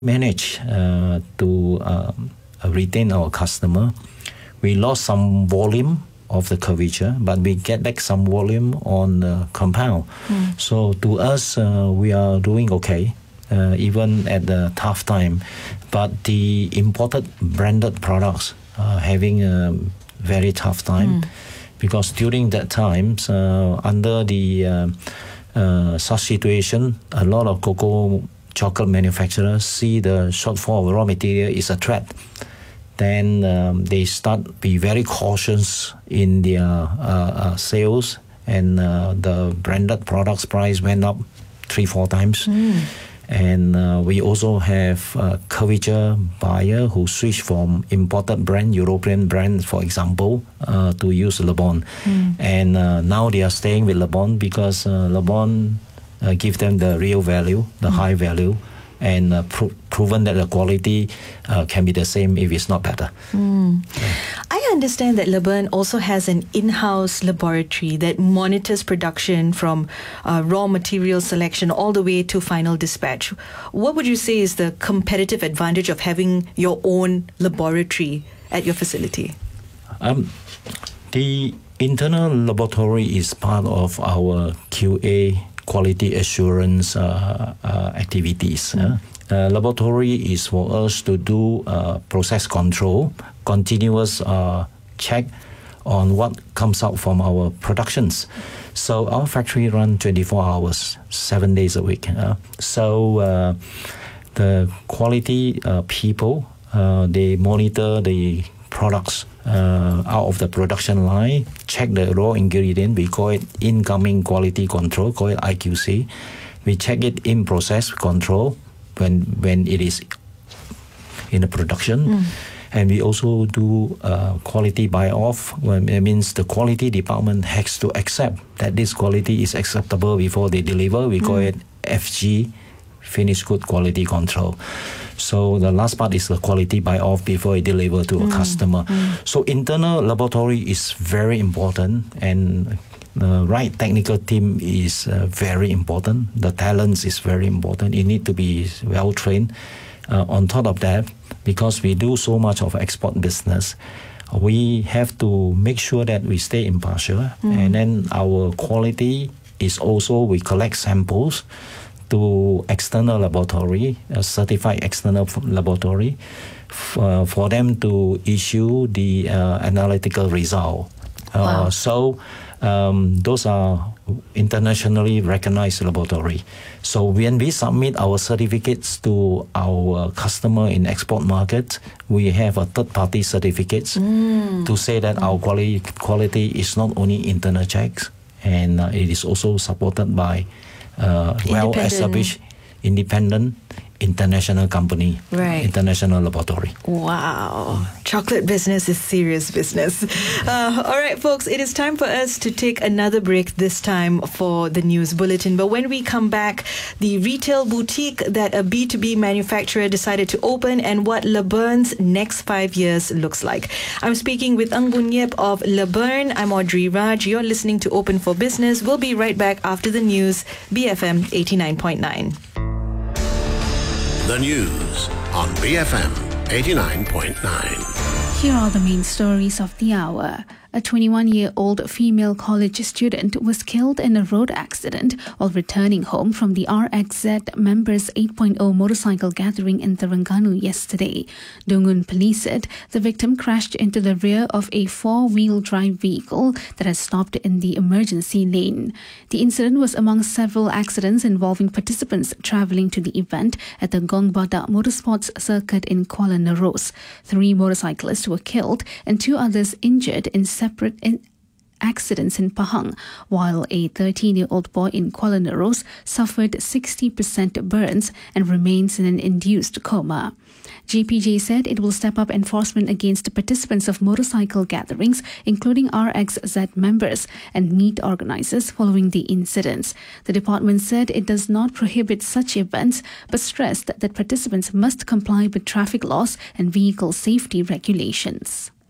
managed to retain our customer. We lost some volume of the curvature, but we get back some volume on the compound. So to us, we are doing okay, even at the tough time. But the imported branded products are having a very tough time because during that time, under the such situation, a lot of cocoa chocolate manufacturers see the shortfall of raw material is a threat. Then they start be very cautious in their sales, and the branded products price went up 3-4 times. And we also have curvature buyer who switch from imported brand, European brand, for example, to use Le Bon. And now they are staying with Le Bon because Le Bon give them the real value, the high value, and proven that the quality can be the same if it's not better. I understand that Le Bon also has an in-house laboratory that monitors production from raw material selection all the way to final dispatch. What would you say is the competitive advantage of having your own laboratory at your facility? The internal laboratory is part of our QA quality assurance activities. Laboratory is for us to do process control, continuous check on what comes out from our productions. So our factory run 24 hours, 7 days a week. So the quality people, they monitor the products out of the production line, check the raw ingredient. We call it incoming quality control, call it IQC. We check it in process control when it is in the production. And we also do quality buy-off. It means the quality department has to accept that this quality is acceptable before they deliver. We call it FG, finished good quality control. So the last part is the quality buy-off before it deliver to a customer. So internal laboratory is very important, and the right technical team is very important. The talents is very important. You need to be well trained. On top of that, because we do so much of export business, we have to make sure that we stay impartial. And then our quality is also, we collect samples to external laboratory, a certified external laboratory, for them to issue the analytical result. So those are internationally recognized laboratory. So when we submit our certificates to our customer in export market, we have a third-party certificates to say that our quality is not only internal checks, and it is also supported by well-established, independent, international company, international laboratory. Wow. Chocolate business is serious business. All right, folks, it is time for us to take another break, this time for the news bulletin. But when we come back, the retail boutique that a B2B manufacturer decided to open and what Le Bon's next 5 years looks like. I'm speaking with Ng Boon Yip of Le Bon. I'm Audrey Raj. You're listening to Open for Business. We'll be right back after the news, BFM 89.9. The news on BFM 89.9. Here are the main stories of the hour. A 21-year-old female college student was killed in a road accident while returning home from the RXZ Members 8.0 motorcycle gathering in Terengganu yesterday. Dungun police said the victim crashed into the rear of a four-wheel drive vehicle that had stopped in the emergency lane. The incident was among several accidents involving participants travelling to the event at the Gong Badak Motorsports Circuit in Kuala Nerus. 3 motorcyclists were killed and 2 others injured in separate accidents in Pahang, while a 13-year-old boy in Kuala Nerus suffered 60% burns and remains in an induced coma. GPJ said it will step up enforcement against participants of motorcycle gatherings, including RXZ members and meet organisers following the incidents. The department said it does not prohibit such events, but stressed that participants must comply with traffic laws and vehicle safety regulations.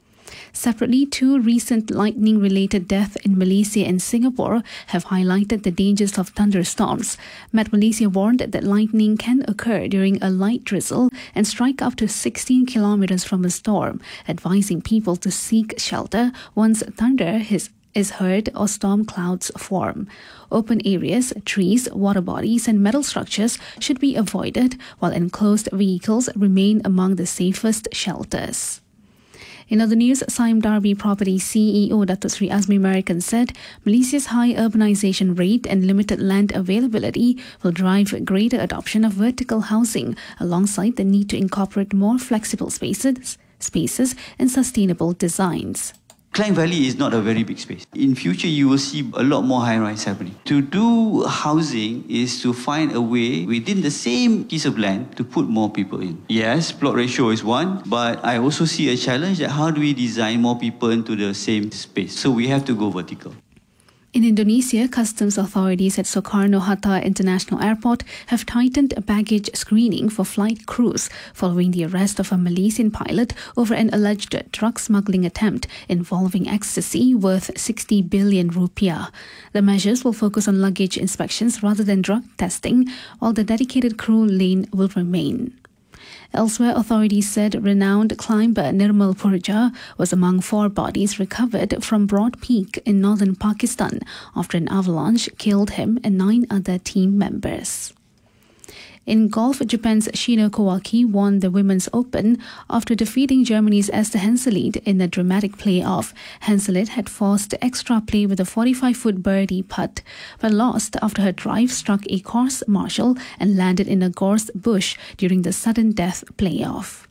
Separately, 2 recent lightning-related deaths in Malaysia and Singapore have highlighted the dangers of thunderstorms. Met Malaysia warned that lightning can occur during a light drizzle and strike up to 16 kilometers from a storm, advising people to seek shelter once thunder is heard or storm clouds form. Open areas, trees, water bodies and metal structures should be avoided, while enclosed vehicles remain among the safest shelters. In other news, Siam Darby Property CEO Dato Sri Azmi American said Malaysia's high urbanization rate and limited land availability will drive greater adoption of vertical housing, alongside the need to incorporate more flexible spaces and sustainable designs. Klang Valley is not a very big space. In future, you will see a lot more high-rise happening. To do housing is to find a way within the same piece of land to put more people in. Yes, plot ratio is one, but I also see a challenge that how do we design more people into the same space? So we have to go vertical. In Indonesia, customs authorities at Soekarno-Hatta International Airport have tightened baggage screening for flight crews following the arrest of a Malaysian pilot over an alleged drug smuggling attempt involving ecstasy worth 60 billion rupiah. The measures will focus on luggage inspections rather than drug testing, while the dedicated crew lane will remain. Elsewhere, authorities said renowned climber Nirmal Purja was among 4 bodies recovered from Broad Peak in northern Pakistan after an avalanche killed him and 9 other team members. In golf, Japan's Shino Kawaki won the Women's Open after defeating Germany's Esther Henseleit in a dramatic playoff. Henseleit had forced extra play with a 45-foot birdie putt, but lost after her drive struck a course marshal and landed in a gorse bush during the sudden death playoff.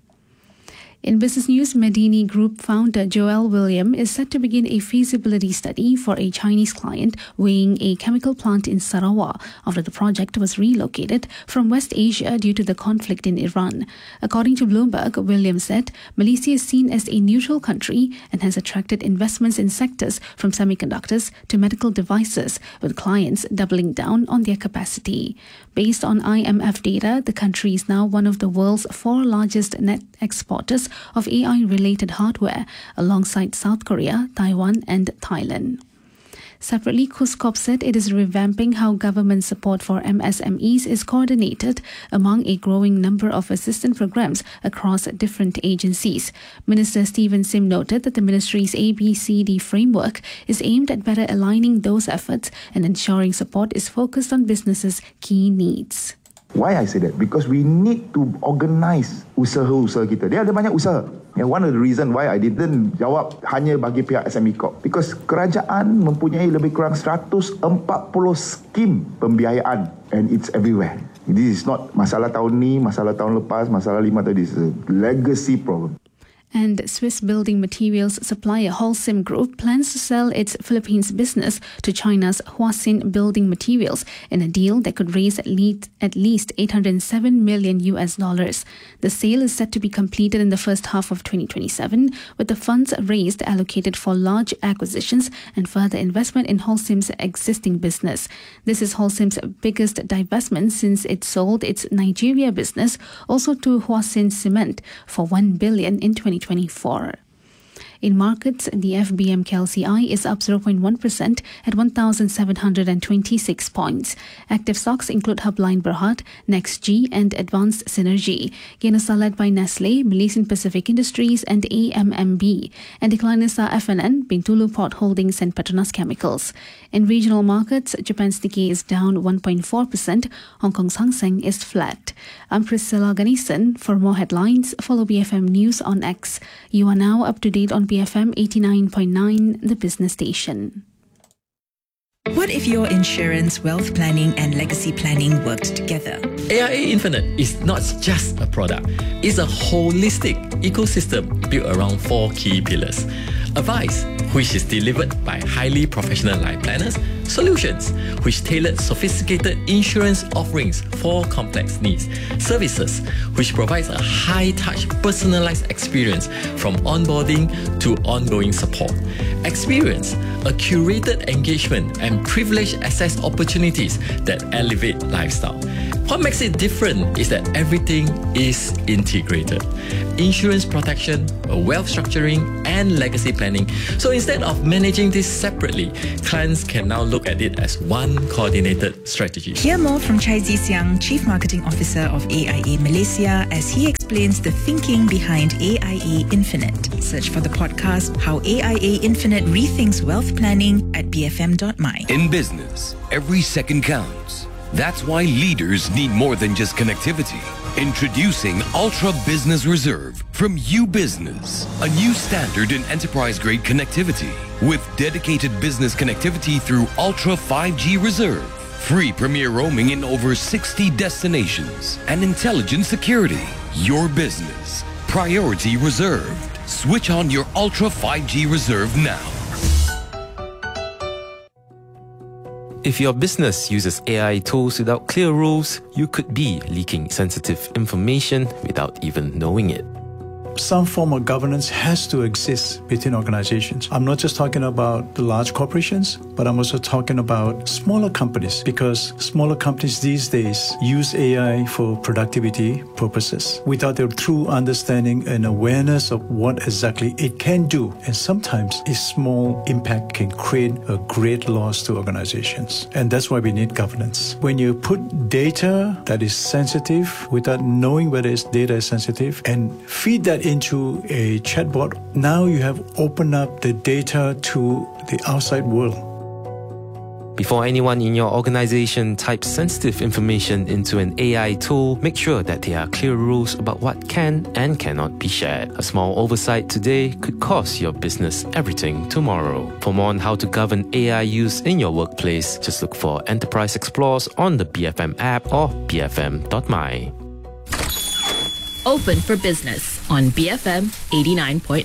In business news, Medini Group founder Joel William is set to begin a feasibility study for a Chinese client weighing a chemical plant in Sarawak after the project was relocated from West Asia due to the conflict in Iran. According to Bloomberg, William said Malaysia is seen as a neutral country and has attracted investments in sectors from semiconductors to medical devices, with clients doubling down on their capacity. Based on IMF data, the country is now one of the world's 4 largest net exporters of AI-related hardware, alongside South Korea, Taiwan and Thailand. Separately, KUSKOP said it is revamping how government support for MSMEs is coordinated among a growing number of assistance programs across different agencies. Minister Stephen Sim noted that the ministry's ABCD framework is aimed at better aligning those efforts and ensuring support is focused on businesses' key needs. Why I say that? Because we need to organize usaha-usaha kita. Dia ada banyak usaha. One of the reason why I didn't jawab hanya bagi pihak SME Corp. Because kerajaan mempunyai lebih kurang 140 skim pembiayaan and it's everywhere. This is not masalah tahun ni, masalah tahun lepas, masalah 5 tahun. This is a legacy problem. And Swiss building materials supplier Holcim Group plans to sell its Philippines business to China's Huaxin Building Materials in a deal that could raise at least $807 million. The sale is set to be completed in the first half of 2027, with the funds raised allocated for large acquisitions and further investment in Holcim's existing business. This is Holcim's biggest divestment since it sold its Nigeria business also to Huaxin Cement for $1 billion in 2024. In markets, the FBM KLCI is up 0.1% at 1,726 points. Active stocks include Hubline Berhad, NextG and Advanced Synergy. Gainers are led by Nestle, Malaysian Pacific Industries and AMMB. And decliners are FNN, Bintulu Port Holdings and Petronas Chemicals. In regional markets, Japan's Nikkei is down 1.4%. Hong Kong's Hang Seng is flat. I'm Priscilla Ganesan. For more headlines, follow BFM News on X. You are now up to date on BFM 89.9, the business station. What if your insurance, wealth planning and legacy planning worked together? AIA Infinite is not just a product. It's a holistic ecosystem built around 4 key pillars. Advice, which is delivered by highly professional life planners. Solutions, which tailor sophisticated insurance offerings for complex needs. Services, which provides a high-touch, personalized experience from onboarding to ongoing support. Experience, a curated engagement and privileged access opportunities that elevate lifestyle. What makes it different is that everything is integrated. Insurance protection, wealth structuring, and legacy planning. So instead of managing this separately, clients can now look at it as one coordinated strategy. Hear more from Chai Zisiang, Chief Marketing Officer of AIA Malaysia, as he explains the thinking behind AIA Infinite. Search for the podcast How AIA Infinite Rethinks Wealth Planning at bfm.my. In business, every second counts. That's why leaders need more than just connectivity. Introducing Ultra Business Reserve from UBusiness, a new standard in enterprise-grade connectivity with dedicated business connectivity through Ultra 5G Reserve, free premier roaming in over 60 destinations, and intelligent security. Your business, priority reserved. Switch on your Ultra 5G Reserve now. If your business uses AI tools without clear rules, you could be leaking sensitive information without even knowing it. Some form of governance has to exist between organizations. I'm not just talking about the large corporations, but I'm also talking about smaller companies, because smaller companies these days use AI for productivity purposes without a true understanding and awareness of what exactly it can do. And sometimes a small impact can create a great loss to organizations. And that's why we need governance. When you put data that is sensitive without knowing whether it's data is sensitive and feed that into a chatbot, now you have opened up the data to the outside world. Before anyone in your organization types sensitive information into an AI tool, make sure that there are clear rules about what can and cannot be shared. A small oversight today could cost your business everything tomorrow. For more on how to govern AI use in your workplace, just look for Enterprise Explorers on the BFM app or bfm.my. Open for Business on BFM 89.9.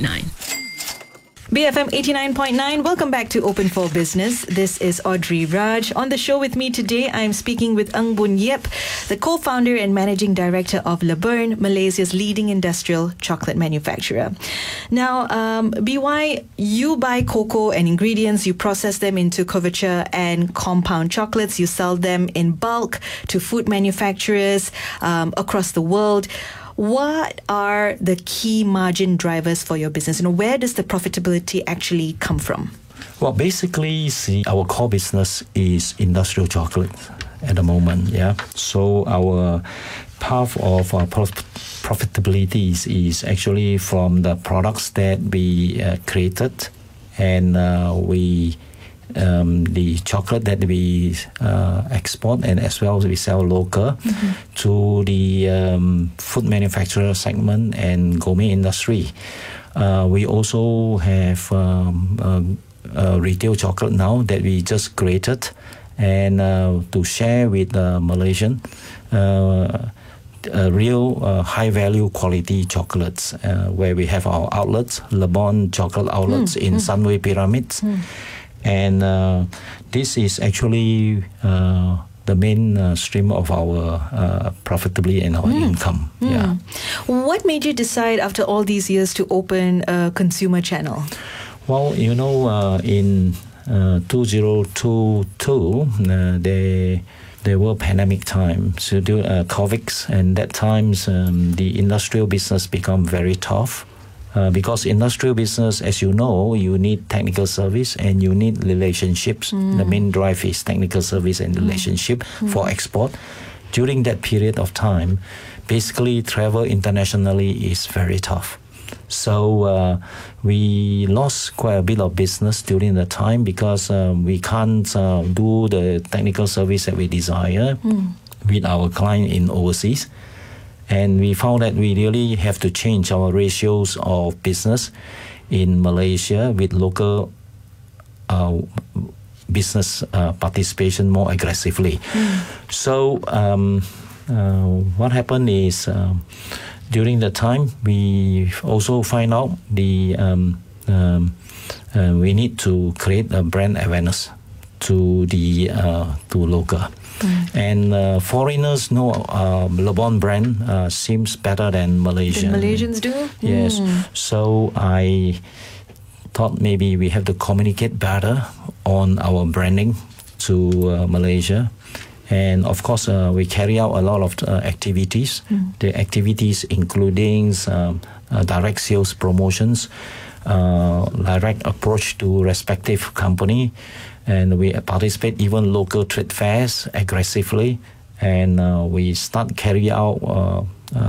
BFM 89.9, welcome back to Open for Business. This is Audrey Raj. On the show with me today, I'm speaking with Ng Boon Yep, the co-founder and managing director of Leburn, Malaysia's leading industrial chocolate manufacturer. Now, BY, you buy cocoa and ingredients, you process them into couverture and compound chocolates, you sell them in bulk to food manufacturers across the world. What are the key margin drivers for your business? Where does the profitability actually come from? Well, basically, our core business is industrial chocolate at the moment. Yeah. So our path of profitability is actually from the products that we created, and the chocolate that we export, and as well as we sell local to the food manufacturer segment and gourmet industry. We also have retail chocolate now that we just created, and to share with Malaysian real high value quality chocolates, where we have our outlets, Leburn chocolate outlets in Sunway Pyramids. And this is actually the main stream of our profitability and our income. Yeah. What made you decide after all these years to open a consumer channel? Well, in 2022, there were pandemic times, so COVID, and that times the industrial business become very tough. Because industrial business, as you know, you need technical service and you need relationships. The main drive is technical service and relationship for export. During that period of time, basically travel internationally is very tough. So we lost quite a bit of business during the time because we can't do the technical service that we desire with our client in overseas. And we found that we really have to change our ratios of business in Malaysia with local business participation more aggressively. So what happened is during the time we also find out we need to create a brand awareness to local. And foreigners know Leburn brand seems better than Malaysian. Than Malaysians do? Yes. So I thought maybe we have to communicate better on our branding to Malaysia. And of course, we carry out a lot of activities. The activities including direct sales promotions, direct approach to respective company, and we participate even local trade fairs aggressively. And we start carry out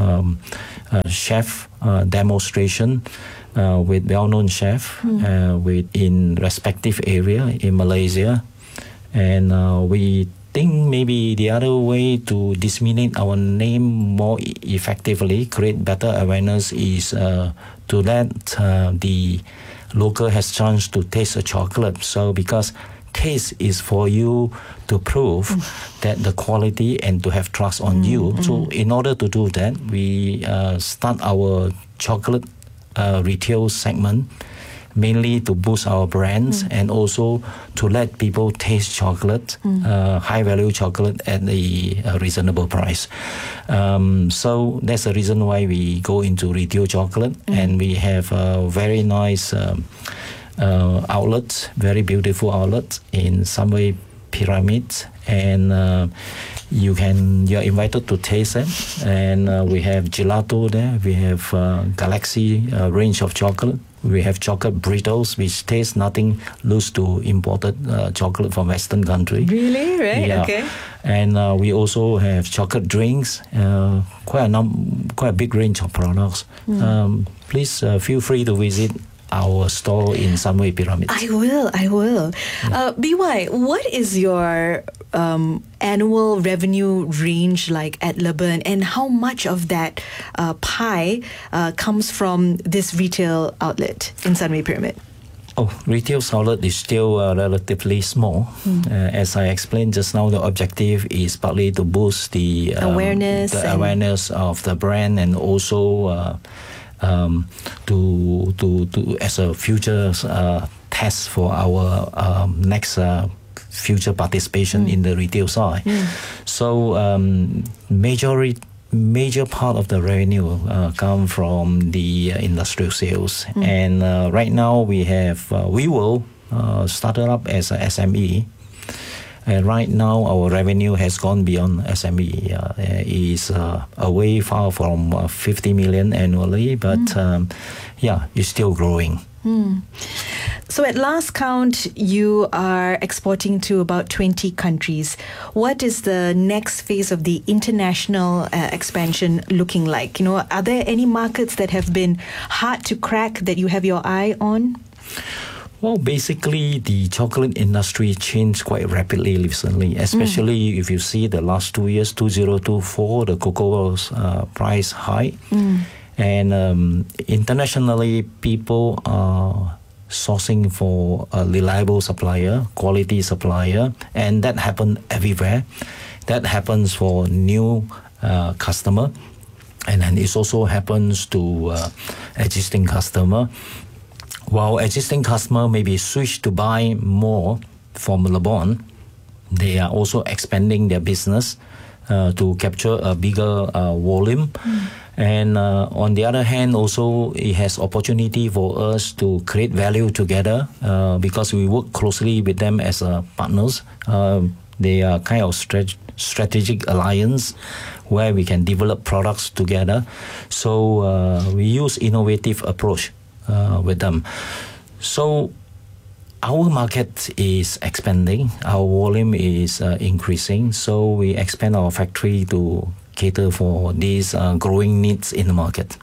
chef demonstration with well-known chef in respective area in Malaysia. And we think maybe the other way to disseminate our name more effectively, create better awareness, is to let the local has chance to taste a chocolate. So because taste is for you to prove that the quality and to have trust on you. So in order to do that, we start our chocolate retail segment, mainly to boost our brands and also to let people taste chocolate, high value chocolate at a reasonable price. So that's the reason why we go into retail chocolate, and we have a very nice outlets, very beautiful outlets in Sunway Pyramid, and you're invited to taste it. And we have gelato there, we have Galaxy range of chocolate. We have chocolate burritos, which taste nothing close to imported chocolate from Western country. Really? Right? Yeah. Okay. And we also have chocolate drinks, quite a big range of products. Please feel free to visit our store in Sunway Pyramid. I will. BY, what is your annual revenue range like at LeBurn, and how much of that pie comes from this retail outlet in Sunway Pyramid? Retail outlet is still relatively small. As I explained just now, the objective is partly to boost the awareness of the brand, and also to as a future test for our next future participation in the retail side. So major part of the revenue come from the industrial sales, and right now we will started up as a SME. And right now, our revenue has gone beyond SME. Is away far from 50 million annually, but it's still growing. So at last count, you are exporting to about 20 countries. What is the next phase of the international expansion looking like? Are there any markets that have been hard to crack that you have your eye on? Well, basically, the chocolate industry changed quite rapidly recently, especially if you see the last 2 years, 2024, the cocoa's price high. And internationally, people are sourcing for a reliable supplier, quality supplier, and that happened everywhere. That happens for new customer, and then it also happens to existing customer. While existing customer maybe switch to buy more from LeBurn, they are also expanding their business to capture a bigger volume. And on the other hand, also it has opportunity for us to create value together because we work closely with them as partners. They are kind of strategic alliance where we can develop products together. So we use innovative approach with them. So our market is expanding, our volume is increasing, so we expand our factory to cater for these growing needs in the market.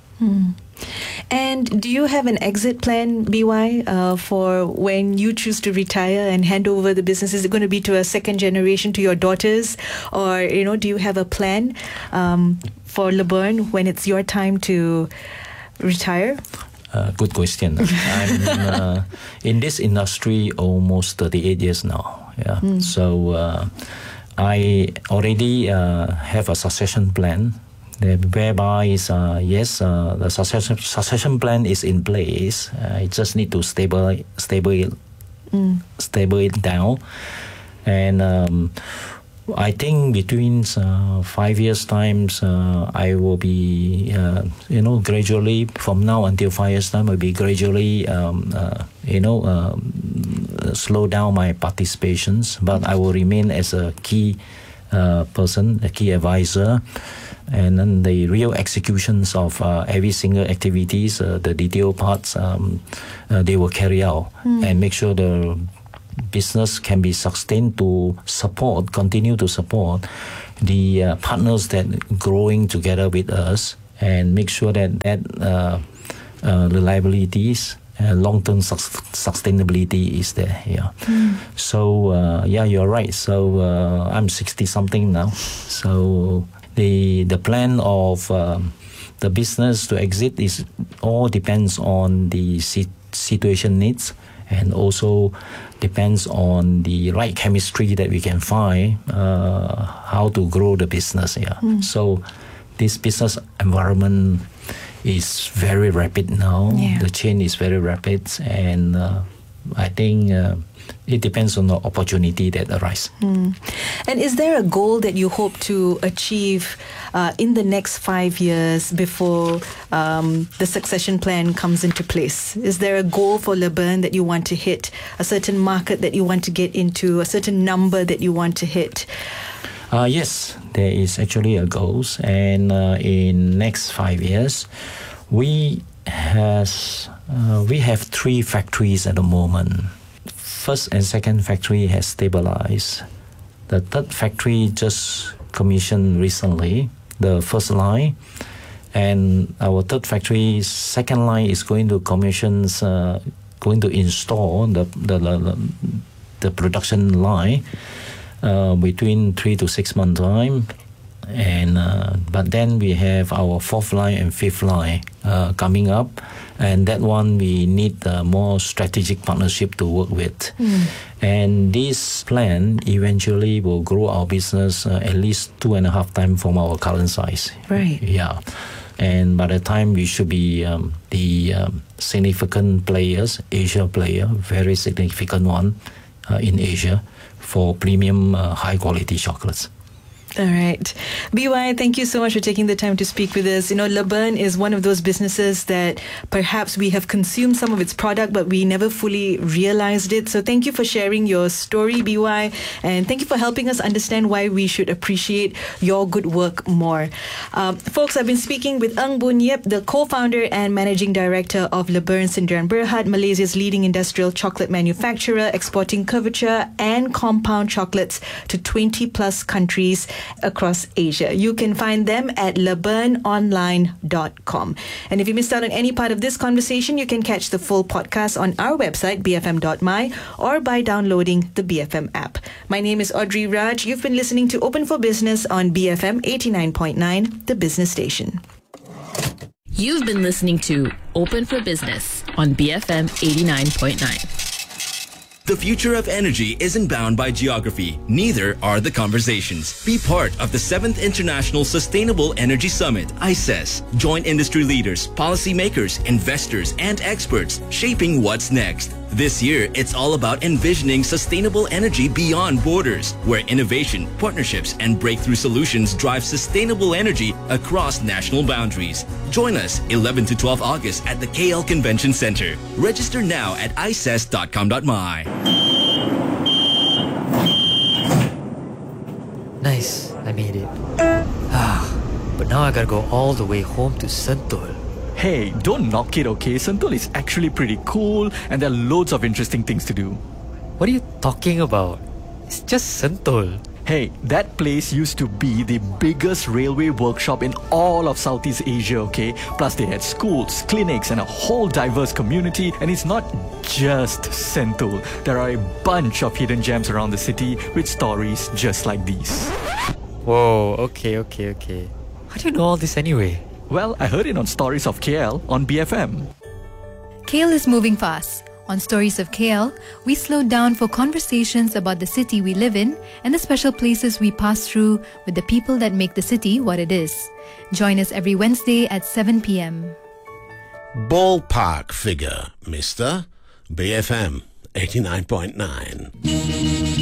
And do you have an exit plan, BY, for when you choose to retire and hand over the business? Is it going to be to a second generation, to your daughters? Or, do you have a plan for LeBurn when it's your time to retire? Good question. I'm in this industry almost 38 years now. So I already have a succession plan, whereby the succession plan is in place. I just need to stable it down, and I think between 5 years' times, I will be, gradually, from now until 5 years' time, I'll be gradually, slow down my participations, but I will remain as a key person, a key advisor, and then the real executions of every single activities, the detail parts, they will carry out and make sure the business can be sustained to continue to support the partners that growing together with us, and make sure that reliabilities long-term sustainability is there. So you're right. So I'm 60-something now. So the plan of the business to exit is all depends on the situation needs, and also depends on the right chemistry that we can find, how to grow the business. So this business environment is very rapid now. The change is very rapid, and I think it depends on the opportunity that arises. And is there a goal that you hope to achieve in the next 5 years before the succession plan comes into place? Is there a goal for LeBurn that you want to hit, a certain market that you want to get into, a certain number that you want to hit? Yes, there is actually a goal, and in next 5 years, we have 3 factories at the moment. First and second factory has stabilized. The third factory just commissioned recently, the first line, and our third factory second line is going to install the production line between 3 to 6 months time, and but then we have our fourth line and fifth line coming up, and that one we need more strategic partnership to work with. And this plan eventually will grow our business at least 2.5 times from our current size. Right. Yeah. And by the time we should be the significant players, Asia player, very significant one in Asia for premium high quality chocolates. All right. BY, thank you so much for taking the time to speak with us. LeBurn is one of those businesses that perhaps we have consumed some of its product, but we never fully realized it. So thank you for sharing your story, BY, and thank you for helping us understand why we should appreciate your good work more. Folks, I've been speaking with Ng Boon Yip, the co-founder and managing director of LeBurn Sdn Bhd, Malaysia's leading industrial chocolate manufacturer, exporting couverture and compound chocolates to 20 plus countries across Asia. You can find them at leburnonline.com. And if you missed out on any part of this conversation, you can catch the full podcast on our website, bfm.my, or by downloading the BFM app. My name is Audrey Raj. You've been listening to Open for Business on BFM 89.9, the business station. You've been listening to Open for Business on BFM 89.9. The future of energy isn't bound by geography. Neither are the conversations. Be part of the 7th International Sustainable Energy Summit, ICES. Join industry leaders, policymakers, investors, and experts shaping what's next. This year, it's all about envisioning sustainable energy beyond borders, where innovation, partnerships, and breakthrough solutions drive sustainable energy across national boundaries. Join us 11 to 12 August at the KL Convention Center. Register now at ices.com.my. Nice, I made it. But now I gotta go all the way home to Sentul. Hey, don't knock it, okay? Sentul is actually pretty cool, and there are loads of interesting things to do. What are you talking about? It's just Sentul. Hey, that place used to be the biggest railway workshop in all of Southeast Asia, okay? Plus they had schools, clinics, and a whole diverse community. And it's not just Sentul. There are a bunch of hidden gems around the city with stories just like these. Whoa, okay. How do you know all this anyway? Well, I heard it on Stories of KL on BFM. KL is moving fast. On Stories of KL, we slow down for conversations about the city we live in and the special places we pass through with the people that make the city what it is. Join us every Wednesday at 7 p.m. Ballpark figure, Mr. BFM 89.9.